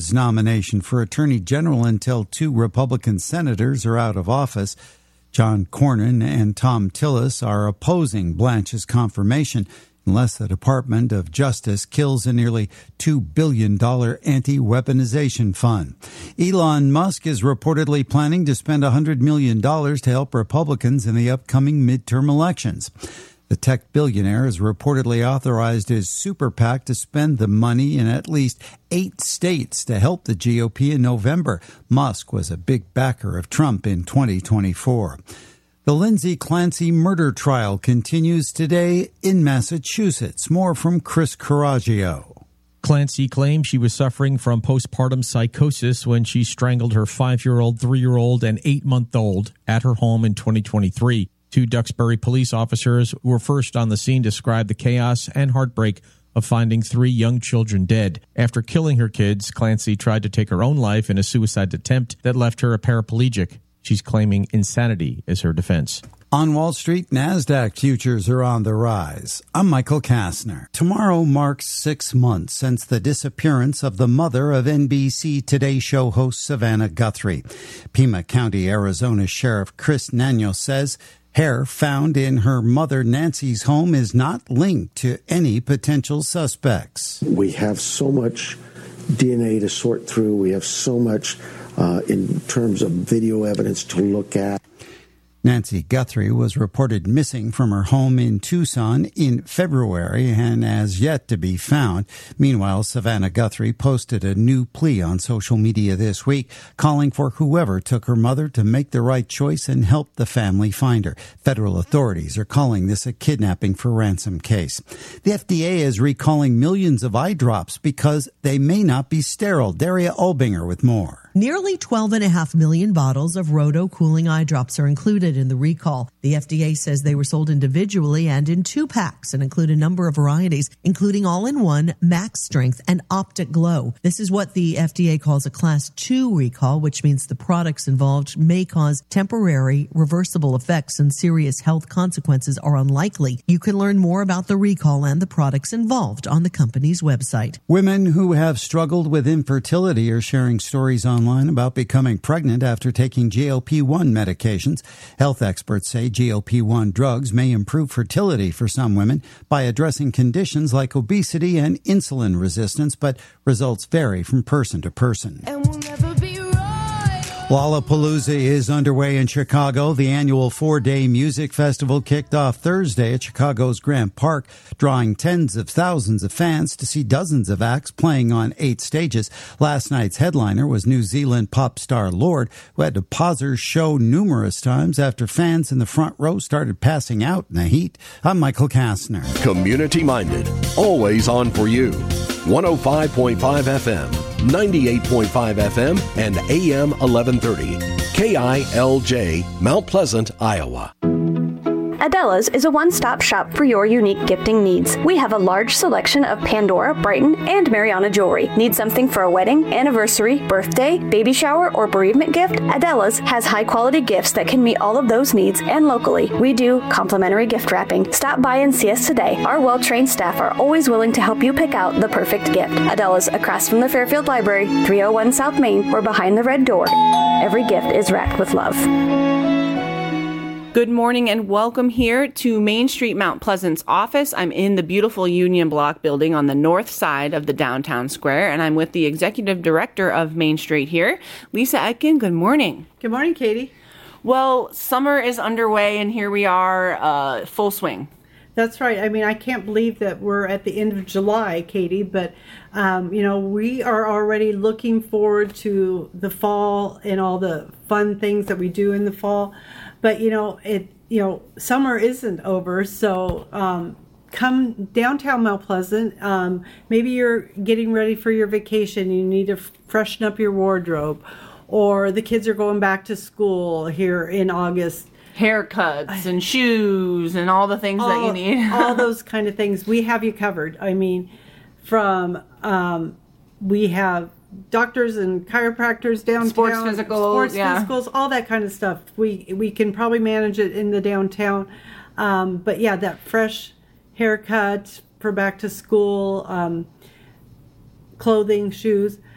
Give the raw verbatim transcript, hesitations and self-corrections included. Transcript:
nomination for Attorney General until two Republican senators are out of office. John Cornyn and Tom Tillis are opposing Blanche's confirmation unless the Department of Justice kills a nearly two billion dollars anti-weaponization fund. Elon Musk is reportedly planning to spend one hundred million dollars to help Republicans in the upcoming midterm elections. The tech billionaire has reportedly authorized his super PAC to spend the money in at least eight states to help the G O P in November. Musk was a big backer of Trump in twenty twenty-four. The Lindsay Clancy murder trial continues today in Massachusetts. More from Chris Coraggio. Clancy claimed she was suffering from postpartum psychosis when she strangled her five-year-old, three-year-old, and eight-month-old at her home in twenty twenty-three. Two Duxbury police officers who were first on the scene described the chaos and heartbreak of finding three young children dead. After killing her kids, Clancy tried to take her own life in a suicide attempt that left her a paraplegic. She's claiming insanity as her defense. On Wall Street, NASDAQ futures are on the rise. I'm Michael Kastner. Tomorrow marks six months since the disappearance of the mother of N B C Today Show host Savannah Guthrie. Pima County, Arizona Sheriff Chris Nano says hair found in her mother Nancy's home is not linked to any potential suspects. We have so much D N A to sort through. We have so much uh, in terms of video evidence to look at. Nancy Guthrie was reported missing from her home in Tucson in February and has yet to be found. Meanwhile, Savannah Guthrie posted a new plea on social media this week, calling for whoever took her mother to make the right choice and help the family find her. Federal authorities are calling this a kidnapping for ransom case. The F D A is recalling millions of eye drops because they may not be sterile. Daria Olbinger with more. Nearly twelve and a half million bottles of Roto cooling eye drops are included in the recall. The F D A says they were sold individually and in two packs and include a number of varieties, including all-in-one, max strength, and optic glow. This is what the F D A calls a class two recall, which means the products involved may cause temporary reversible effects and serious health consequences are unlikely. You can learn more about the recall and the products involved on the company's website. Women who have struggled with infertility are sharing stories on online about becoming pregnant after taking G L P one medications. Health experts say G L P one drugs may improve fertility for some women by addressing conditions like obesity and insulin resistance, but results vary from person to person. And we'll never be right. Lollapalooza is underway in Chicago. The annual four-day music festival kicked off Thursday at Chicago's Grant Park, drawing tens of thousands of fans to see dozens of acts playing on eight stages. Last night's headliner was New Zealand pop star Lorde, who had to pause her show numerous times after fans in the front row started passing out in the heat. I'm Michael Kastner. Community-minded, always on for you. one oh five point five F M, ninety-eight point five F M, and A M eleven thirty. K I L J, Mount Pleasant, Iowa. Adela's is a one-stop shop for your unique gifting needs. We have a large selection of Pandora, Brighton, and Mariana jewelry. Need something for a wedding, anniversary, birthday, baby shower, or bereavement gift? Adela's has high-quality gifts that can meet all of those needs, and locally, we do complimentary gift wrapping. Stop by and see us today. Our well-trained staff are always willing to help you pick out the perfect gift. Adela's, across from the Fairfield Library, three oh one South Main, or behind the red door. Every gift is wrapped with love. Good morning and welcome here to Main Street Mount Pleasant's office. I'm in the beautiful Union Block building on the north side of the downtown square, and I'm with the executive director of Main Street here, Lisa Etkin. Good morning. Good morning, Katie. Well, summer is underway and here we are, uh, full swing. That's right. I mean, I can't believe that we're at the end of July, Katie, but, um, you know, we are already looking forward to the fall and all the fun things that we do in the fall. But, you know, it, you know, summer isn't over. So um, come downtown Mount Pleasant. Um, maybe you're getting ready for your vacation. You need to freshen up your wardrobe. Or the kids are going back to school here in August. Haircuts and shoes and all the things all, that you need. all those kind of things. We have you covered. I mean, from, um, we have doctors and chiropractors downtown. Sports physicals. Sports yeah. physicals, all that kind of stuff. We we can probably manage it in the downtown. Um, but yeah, that fresh haircut for back to school, um, clothing, shoes.